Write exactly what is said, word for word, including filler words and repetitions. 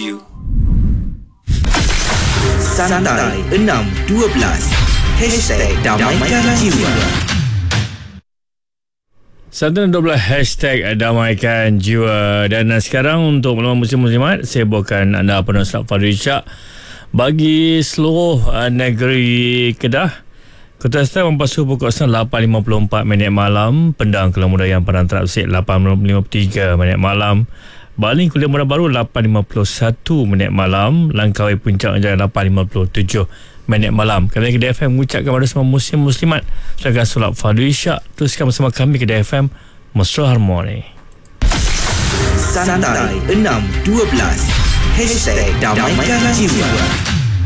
you. Santai enam dua belas Hashtag Damaikan Jiwa. Santai dua belas Hashtag Damaikan Jiwa. Dan uh, sekarang untuk malam muslim-muslimat, saya bawakan anda penuh Ustaz Fadil Ishak. Bagi seluruh uh, negeri Kedah, Kota Star membasuh pukul lapan lima puluh empat minit malam, Pendang Kelang Muda yang Padang Terapsik lapan lima puluh tiga minit malam, Baling Kuala Muda Baru lapan lima puluh satu minit malam, Langkawi Puncak Jaya lapan lima puluh tujuh minit malam. Kami Kedah F M mengucapkan kepada semua muslim muslimat silakan solat Fadil Ishak. Teruskan bersama kami Kedah F M, Mesra Harmoni. Santai enam dua belas Hashtag Damaikan Jiwa.